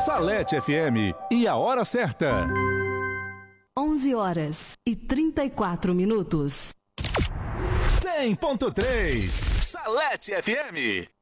Salete FM e a hora certa. 11h34. 100.3 Salete FM.